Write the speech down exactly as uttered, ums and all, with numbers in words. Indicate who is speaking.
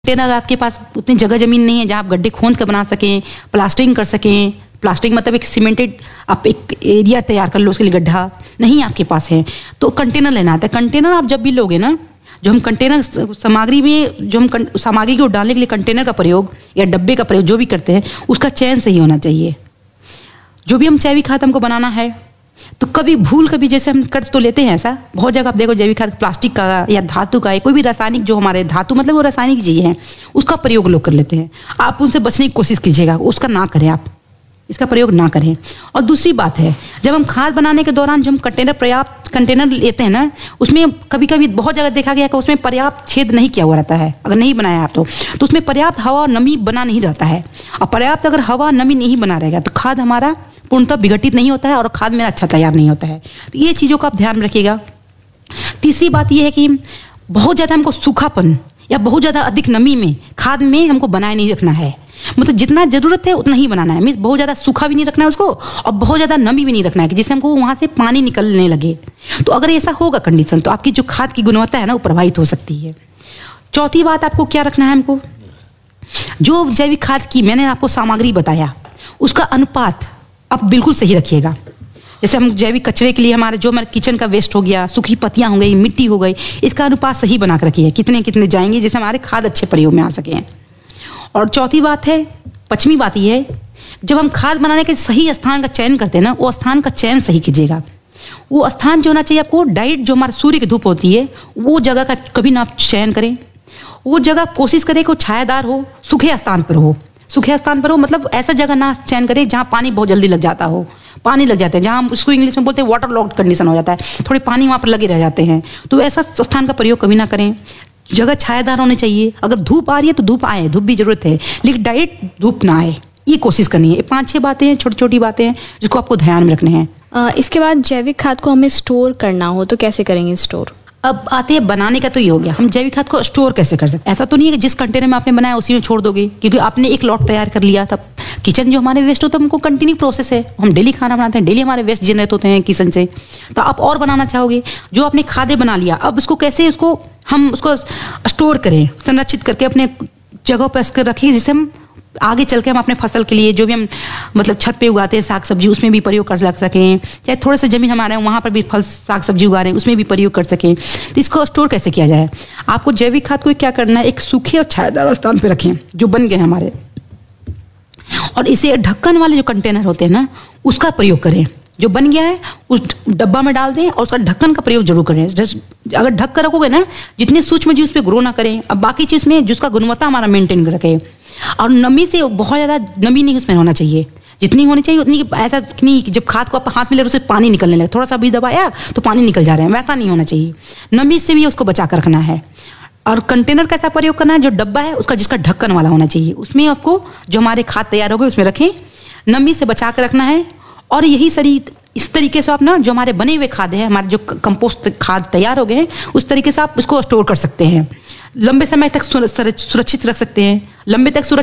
Speaker 1: Container आपके पास उतनी जगह जमीन नहीं है जहाँ आप गड्ढे खोद कर बना सकें, प्लास्टरिंग कर सकें। प्लास्टरिंग मतलब एक सीमेंटेड आप एक एरिया तैयार कर लो, उसके लिए गड्ढा नहीं आपके पास है तो कंटेनर लेना आता है। कंटेनर आप जब भी लोगे ना, जो हम कंटेनर सामग्री में जो हम सामग्री को डालने के लिए कंटेनर का प्रयोग या डब्बे का प्रयोग जो भी करते हैं, उसका चयन सही होना चाहिए। जो भी हम जैविक खाद हमको बनाना है तो कभी भूल कभी जैसे हम कर तो लेते हैं, ऐसा बहुत जगह आप देखो जैविक खाद प्लास्टिक का या धातु का है, कोई भी रासायनिक जो हमारे धातु मतलब वो रासायनिक चीज़ है उसका प्रयोग लोग कर लेते हैं। आप उनसे बचने की कोशिश कीजिएगा, उसका ना करें, आप इसका प्रयोग ना करें। और दूसरी बात है, जब हम खाद बनाने के दौरान जो हम कंटेनर पर्याप्त कंटेनर लेते हैं ना, उसमें कभी कभी बहुत जगह देखा गया कि उसमें पर्याप्त छेद नहीं किया हुआ रहता है। अगर नहीं बनाया आप तो, तो उसमें पर्याप्त हवा और नमी बना नहीं रहता है। और पर्याप्त अगर हवा नमी नहीं बना रहेगा तो खाद हमारा पूर्णतः विघटित नहीं होता है और खाद मेरा अच्छा तैयार नहीं होता है। तो ये चीज़ों का आप ध्यान में रखिएगा। तीसरी बात ये है कि बहुत ज़्यादा हमको सूखापन या बहुत ज़्यादा अधिक नमी में खाद में हमको बनाए नहीं रखना है। मतलब जितना ज़रूरत है उतना ही बनाना है। मीन्स बहुत ज़्यादा सूखा भी नहीं रखना है उसको और बहुत ज़्यादा नमी भी नहीं रखना है कि जिससे हमको वहाँ से पानी निकलने लगे। तो अगर ऐसा होगा कंडीशन तो आपकी जो खाद की गुणवत्ता है ना वो प्रभावित हो सकती है। चौथी बात आपको क्या रखना है, हमको जो जैविक खाद की मैंने आपको सामग्री बताया उसका अनुपात आप बिल्कुल सही रखिएगा। जैसे हम जैविक कचरे के लिए हमारे जो हमारे किचन का वेस्ट हो गया, सूखी पत्तियां हो गई, मिट्टी हो गई, इसका अनुपात सही बना कर रखिए, कितने कितने जाएंगे जिससे हमारे खाद अच्छे प्रयोग में आ सकें। और चौथी बात है, पश्चिमी बात ये है, जब हम खाद बनाने के सही स्थान का चयन करते हैं ना, वो स्थान का चयन सही कीजिएगा। वो स्थान जो होना चाहिए आपको, डायरेक्ट जो हमारे सूर्य की धूप होती है वो जगह का कभी ना आप चयन करें। वो जगह कोशिश करें कि छायादार हो, सूखे स्थान पर हो। सूखे स्थान पर हो मतलब ऐसा जगह ना चयन करें जहाँ पानी बहुत जल्दी लग जाता हो, पानी लग जाते हैं, जहाँ हम उसको इंग्लिश में बोलते हैं वाटर लॉक्ड कंडीशन हो जाता है, थोड़े पानी वहाँ पर लगे रह जाते हैं। तो ऐसा स्थान का प्रयोग कभी ना करें। जगह छायादार होनी चाहिए। अगर धूप आ रही है तो धूप आए, धूप भी जरूरत है, लेकिन डायरेक्ट धूप ना आए, ये कोशिश करनी है। पाँच छः बातें हैं, छोटी छोटी बातें हैं जिसको आपको ध्यान में रखने हैं।
Speaker 2: आ, इसके बाद जैविक खाद को हमें स्टोर करना हो तो कैसे करेंगे स्टोर?
Speaker 1: अब आते हैं बनाने का, तो ये हो गया हम जैविक खाद को स्टोर कैसे कर सकते हैं। ऐसा तो नहीं है कि जिस कंटेनर में आपने बनाया उसी में छोड़ दोगे, क्योंकि आपने एक लॉट तैयार कर लिया। तब किचन जो हमारे वेस्ट होता है हमको कंटिन्यू प्रोसेस है, हम डेली खाना बनाते हैं, डेली हमारे वेस्ट जनरेट होते हैं किचन से। तो आप और बनाना चाहोगे, जो आपने खादे बना लिया, अब उसको कैसे उसको हम उसको स्टोर करें, संरक्षित करके अपने जगह पर रखें, जिससे हम आगे चल के हम अपने फसल के लिए जो भी हम मतलब छत पे उगाते हैं साग सब्जी, उसमें भी प्रयोग कर लग सकें। चाहे थोड़े से जमीन हमारे हैं वहाँ पर भी फल साग सब्जी उगा रहे हैं, उसमें भी प्रयोग कर सकें। तो इसको स्टोर कैसे किया जाए? आपको जैविक खाद को क्या करना है, एक सूखे और छायादार स्थान पे रखें जो बन गए हमारे, और इसे ढक्कन वाले जो कंटेनर होते हैं ना उसका प्रयोग करें। जो बन गया है उस डब्बा में डाल दें और उसका ढक्कन का प्रयोग जरूर करें। अगर ढक कर रखोगे ना, जितने सूक्ष्म जीव उस पर ग्रो ना करें। अब बाकी चीज़ में जिसका गुणवत्ता हमारा मेंटेन रखें। और नमी से बहुत ज़्यादा नमी नहीं उसमें होना चाहिए, जितनी होनी चाहिए उतनी। ऐसा नहीं कि जब खाद को आप हाथ में ले रहे उससे पानी निकलने लगे, थोड़ा सा भी दबाया तो पानी निकल जा रहे हैं, वैसा नहीं होना चाहिए। नमी से भी उसको बचा कर रखना है। और कंटेनर कैसा प्रयोग करना है, जो डब्बा है उसका जिसका ढक्कन वाला होना चाहिए, उसमें आपको जो हमारे खाद तैयार हो गए उसमें रखें, नमी से बचा कर रखना है। और यही सही इस तरीके से आप ना जो हमारे बने हुए खाद हैं, हमारे जो कंपोस्ट खाद तैयार हो गए हैं, उस तरीके से आप उसको स्टोर कर सकते हैं। लंबे समय तक सुरक्षित रख सकते हैं, लंबे तक सुरक्षित